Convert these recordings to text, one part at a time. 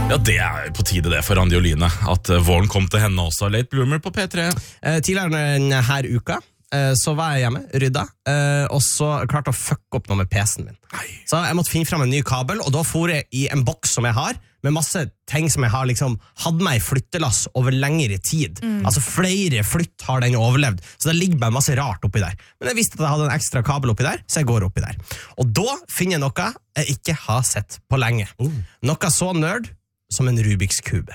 Ja, det på tide det for Randi og Line, at våren kom til henne også. Late bloomer på P3. Tidligere denne uka så var jeg hjemme, rydda, og så klarte å fucke opp noe med PC-en min. Så jeg måtte finne frem en ny kabel, og da for jeg i en boks som jeg har, med masse ting som jeg har liksom hadde meg i flyttelass over lengre tid. Altså flere flytt har den overlevd, så det ligger bare masse rart oppi der. Men jeg visste at jeg hadde en ekstra kabel oppi der, så jeg går oppi der. Og da finner jeg noe jeg ikke har sett på lenge. Noe så nerd som en Rubiks kube.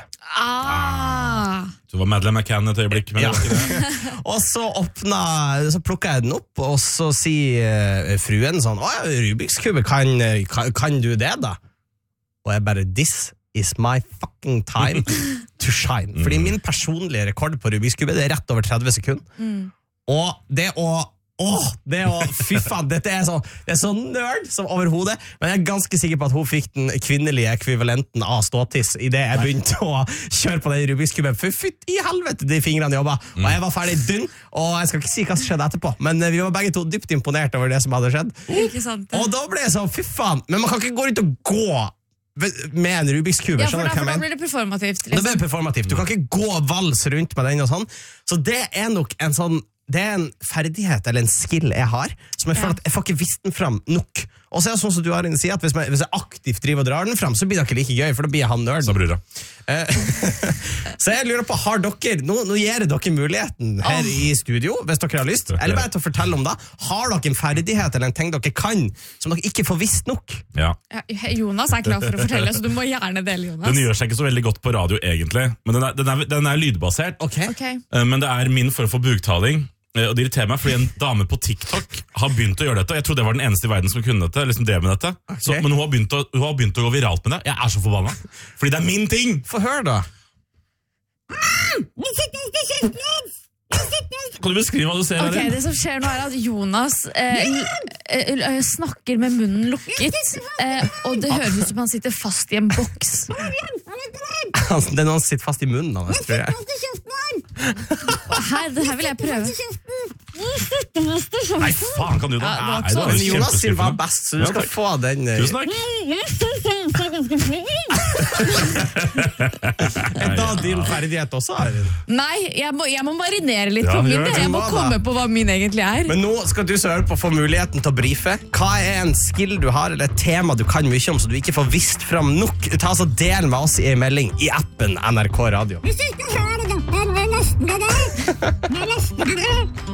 Du var Madeleine McCann et øyeblikk. Men Og så plukket jeg den opp, og så sier fruen sånn, Rubiks kube, kan du det da? Og jeg bare, this is my fucking time to shine. Fordi min personlige rekord på Rubiks kube, det rett over 30 sekunder. Og det fy faen, det er så nerd som overhodet, men jeg er ganske sikker på at hun fikk den kvinnelige ekvivalenten av ståtiss i det jeg begynte å kjøre på den Rubiks kuben. For fytt i helvete, de fingrene jobba. Og jeg var ferdig dynn, og jeg skal ikke si hva som skjedde etterpå, men vi var begge to dypt imponert over det som hadde skjedd. Ikke sant? Og da ble jeg sånn, fy faen, men man kan ikke gå ut og gå med en Rubiks kube. Ja, for da blir det performativt. Det blir performativt. Du kan ikke gå vals rundt med den og sånn. Så det er nok en sånn, det er en ferdighet eller en skill jeg har, som jeg føler at jeg får ikke vist den fram nok. Og så er det sånn som du har inne si, at hvis jeg aktivt driver og drar den fram, så blir det ikke like gøy, for da blir han nerd. Så bryr jeg. Så jeg lurer på, har dere, nå gir jeg dere muligheten her i studio, hvis dere har lyst, eller bare til å fortelle om det, har dere en ferdighet eller en ting dere kan, som dere ikke får visst nok? Ja. Jonas er klar for å fortelle, så du må gjerne dele, Jonas. Den gjør seg ikke så veldig godt på radio egentlig, men den er lydbasert. Okay. Men det er min form for buktaling. Og det irriterer meg, fordi en dame på TikTok har begynt å gjøre dette, og jeg trodde jeg var den eneste i verden som kunne dette, liksom drev med dette. Okay. Men hun har begynt å gå viralt med det. Jeg er så forbannet. Fordi det er min ting! Få høre da. Kan du beskrive hva du ser her? Det som skjer nå er at Jonas snakker med munnen lukket, og det høres ut som han sitter fast i en boks. Det er noen som sitter fast i munnen av oss, tror jeg. Det her vil jeg prøve. Nei, faen, kan du da? Men Jonas sin var best, så du skal få den. Tusen takk. Er da din ferdighet også, Arvid? Nei, jeg må marinere litt på min. Jeg må komme på hva min egentlig er. Men nå skal du så høre på å få muligheten til å brife. Hva er en skill du har, eller et tema du kan mye om, så du ikke får vist fram nok? Ta så del med oss i en melding i appen NRK Radio. Hvis du ikke hører det, det er nesten det der.